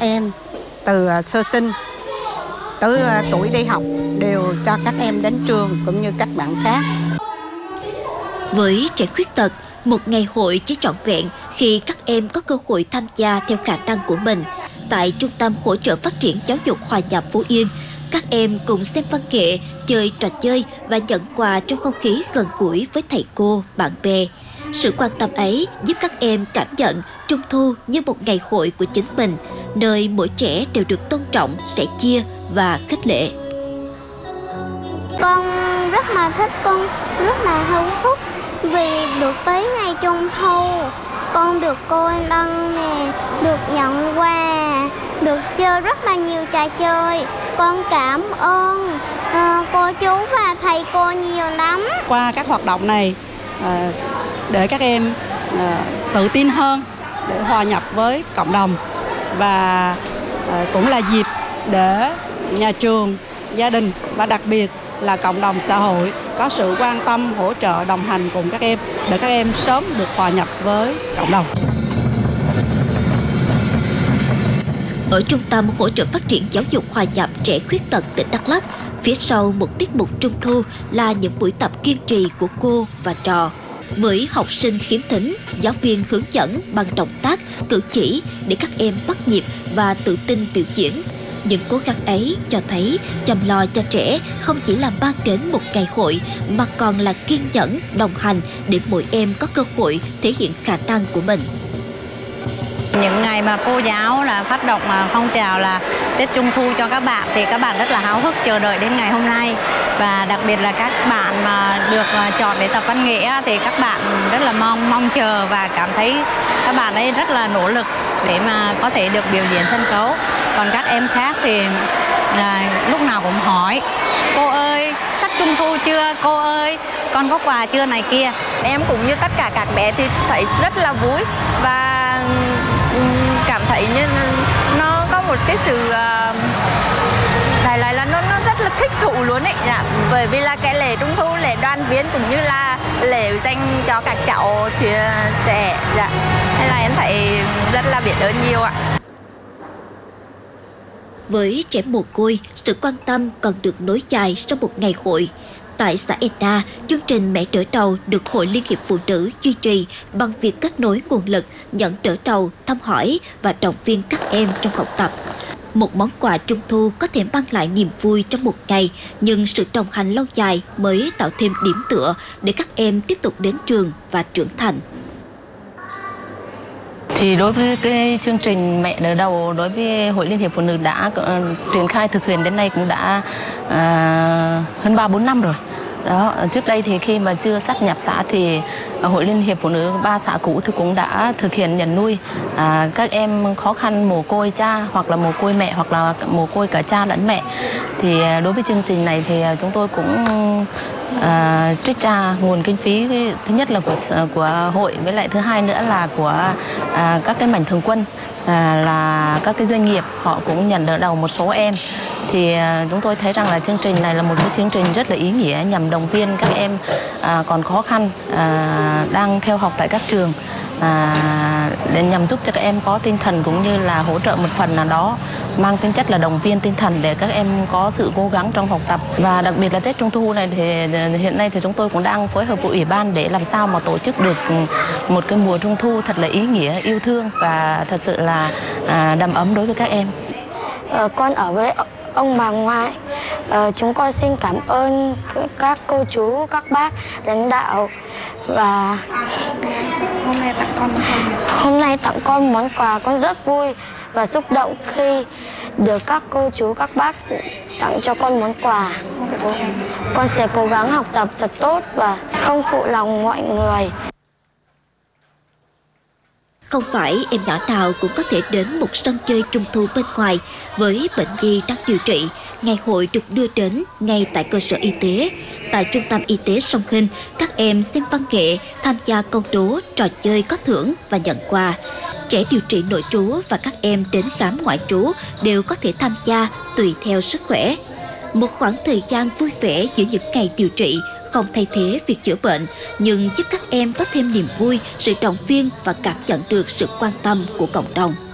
em từ sơ sinh tới tuổi đi học, đều cho các em đến trường cũng như các bạn khác. Với trẻ khuyết tật, một ngày hội chỉ trọn vẹn khi các em có cơ hội tham gia theo khả năng của mình. Tại Trung tâm Hỗ trợ Phát triển Giáo dục Hòa nhập Phú Yên, các em cùng xem văn nghệ, chơi trò chơi và nhận quà trong không khí gần gũi với thầy cô, bạn bè. Sự quan tâm ấy giúp các em cảm nhận Trung thu như một ngày hội của chính mình, nơi mỗi trẻ đều được tôn trọng, sẻ chia và khích lệ. Con rất là thích, con rất là hạnh phúc vì được tới ngày Trung thu. Con được cô Ân nè, được nhận quà, được chơi rất là nhiều trò chơi. Con cảm ơn cô chú và thầy cô nhiều lắm. Qua các hoạt động này, để các em tự tin hơn để hòa nhập với cộng đồng, và cũng là dịp để nhà trường, gia đình và đặc biệt là cộng đồng xã hội có sự quan tâm, hỗ trợ, đồng hành cùng các em để các em sớm được hòa nhập với cộng đồng. Ở Trung tâm Hỗ trợ Phát triển Giáo dục Hòa nhập Trẻ Khuyết tật tỉnh Đắk Lắk, phía sau một tiết mục Trung thu là những buổi tập kiên trì của cô và trò. Với học sinh khiếm thính, giáo viên hướng dẫn bằng động tác, cử chỉ để các em bắt nhịp và tự tin biểu diễn. Những cố gắng ấy cho thấy chăm lo cho trẻ không chỉ là mang đến một ngày hội mà còn là kiên nhẫn, đồng hành để mỗi em có cơ hội thể hiện khả năng của mình. Những ngày mà cô giáo là phát động phong trào là Tết Trung thu cho các bạn thì các bạn rất là háo hức chờ đợi đến ngày hôm nay. Và đặc biệt là các bạn mà được chọn để tập văn nghệ thì các bạn rất là mong chờ và cảm thấy các bạn ấy rất là nỗ lực để mà có thể được biểu diễn sân khấu. Còn các em khác thì lúc nào cũng hỏi: cô ơi, sắp Trung thu chưa? Cô ơi, con có quà chưa này kia. Em cũng như tất cả các bé thì thấy rất là vui và cảm thấy như nó có một cái sự đại loại là nó rất là thích thú luôn ấy. Bởi vì là cái lễ Trung thu, lễ đoàn viên cũng như là lễ dành cho các cháu thì trẻ. Nên là em thấy rất là biết ơn nhiều ạ. Với trẻ mồ côi, sự quan tâm còn được nối dài sau một ngày hội. Tại xã Edna, chương trình Mẹ đỡ đầu được Hội Liên hiệp Phụ nữ duy trì bằng việc kết nối nguồn lực, nhận đỡ đầu, thăm hỏi và động viên các em trong học tập. Một món quà Trung thu có thể mang lại niềm vui trong một ngày, nhưng sự đồng hành lâu dài mới tạo thêm điểm tựa để các em tiếp tục đến trường và trưởng thành. Thì đối với cái chương trình Mẹ đỡ đầu, đối với Hội Liên hiệp Phụ nữ đã triển khai thực hiện đến nay cũng đã hơn 3-4 năm rồi. Đó, trước đây thì khi mà chưa sáp nhập xã thì Hội Liên hiệp Phụ nữ 3 xã cũ thì cũng đã thực hiện nhận nuôi các em khó khăn mồ côi cha hoặc là mồ côi mẹ hoặc là mồ côi cả cha lẫn mẹ. Thì đối với chương trình này thì chúng tôi cũng trích ra nguồn kinh phí, thứ nhất là của hội, với lại thứ hai nữa là của các cái mạnh thường quân, là các cái doanh nghiệp họ cũng nhận đỡ đầu một số em. Thì chúng tôi thấy rằng là chương trình này là một cái chương trình rất là ý nghĩa nhằm động viên các em còn khó khăn đang theo học tại các trường, để nhằm giúp cho các em có tinh thần cũng như là hỗ trợ một phần nào đó mang tính chất là động viên tinh thần để các em có sự cố gắng trong học tập. Và đặc biệt là Tết Trung thu này thì hiện nay thì chúng tôi cũng đang phối hợp với Ủy ban để làm sao mà tổ chức được một cái mùa Trung thu thật là ý nghĩa, yêu thương và thật sự là đầm ấm đối với các em. Con ở với ông bà ngoại. Chúng con xin cảm ơn các cô chú, các bác, lãnh đạo. Và hôm nay tặng con món quà, con rất vui và xúc động khi được các cô chú, các bác tặng cho con món quà. Con sẽ cố gắng học tập thật tốt và không phụ lòng mọi người. Không phải em nhỏ nào cũng có thể đến một sân chơi Trung thu bên ngoài. Với bệnh nhi đang điều trị, ngày hội được đưa đến ngay tại cơ sở y tế. Tại trung tâm y tế Sông Hinh, các em xem văn nghệ, tham gia câu đố, trò chơi có thưởng và nhận quà. Trẻ điều trị nội trú và các em đến khám ngoại trú đều có thể tham gia tùy theo sức khỏe. Một khoảng thời gian vui vẻ giữa những ngày điều trị không thay thế việc chữa bệnh, nhưng giúp các em có thêm niềm vui, sự động viên và cảm nhận được sự quan tâm của cộng đồng.